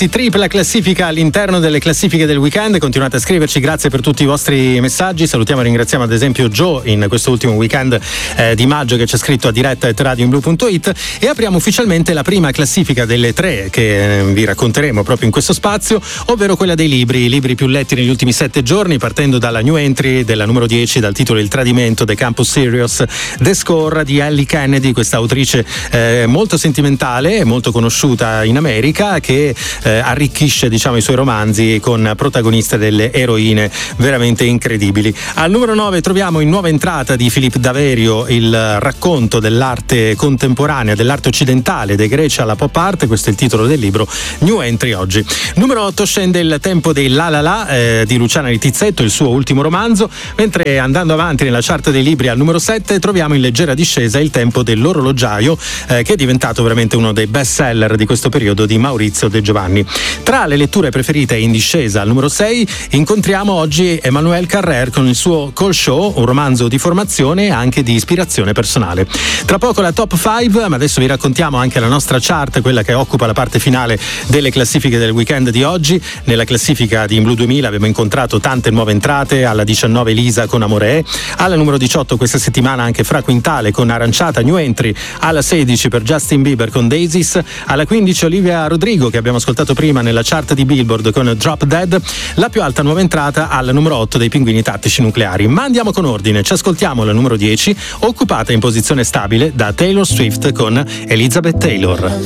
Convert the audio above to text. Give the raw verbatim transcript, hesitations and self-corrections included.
Tripla classifica all'interno delle classifiche del weekend. Continuate a scriverci, grazie per tutti i vostri messaggi. Salutiamo e ringraziamo ad esempio Joe in questo ultimo weekend eh, di maggio, che ci ha scritto a diretta at radioinblu punto it, e apriamo ufficialmente la prima classifica delle tre che eh, vi racconteremo proprio in questo spazio, ovvero quella dei libri, i libri più letti negli ultimi sette giorni, partendo dalla new entry della numero dieci, dal titolo Il tradimento, The Campus Serious, The Score di Ellie Kennedy, questa autrice eh, molto sentimentale e molto conosciuta in America, che eh, arricchisce diciamo i suoi romanzi con protagoniste delle eroine veramente incredibili. Al numero nove troviamo in nuova entrata di Philippe Daverio il racconto dell'arte contemporanea, dell'arte occidentale, dai greci alla pop art. Questo è il titolo del libro, new entry oggi. Numero otto scende Il tempo dei La La La eh, di Luciana Littizzetto, il suo ultimo romanzo, mentre andando avanti nella chart dei libri al numero sette troviamo in leggera discesa Il tempo dell'orologiaio, eh, che è diventato veramente uno dei best seller di questo periodo di Maurizio De Giovanni. Tra le letture preferite in discesa al numero sei incontriamo oggi Emmanuel Carrère con il suo Call Show, un romanzo di formazione e anche di ispirazione personale. Tra poco la top cinque, ma adesso vi raccontiamo anche la nostra chart, quella che occupa la parte finale delle classifiche del weekend di oggi. Nella classifica di In Blu duemila abbiamo incontrato tante nuove entrate: alla diciannove Lisa con Amore, alla numero diciotto questa settimana anche Fra Quintale con Aranciata, new entry, alla sedici per Justin Bieber con Daisies, alla quindici Olivia Rodrigo, che abbiamo ascoltato prima nella chart di Billboard con Drop Dead, la più alta nuova entrata alla numero otto dei Pinguini Tattici Nucleari. Ma andiamo con ordine, ci ascoltiamo la numero dieci, occupata in posizione stabile da Taylor Swift con Elizabeth Taylor.